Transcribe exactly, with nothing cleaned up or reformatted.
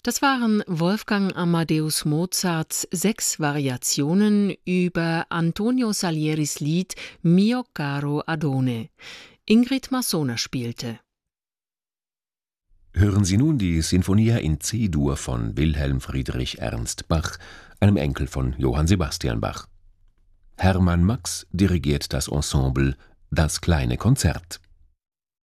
Das waren Wolfgang Amadeus Mozarts sechs Variationen über Antonio Salieris Lied Mio caro Adone. Ingrid Massona spielte. Hören Sie nun die Sinfonia in C-Dur von Wilhelm Friedrich Ernst Bach, einem Enkel von Johann Sebastian Bach. Hermann Max dirigiert das Ensemble Das kleine Konzert.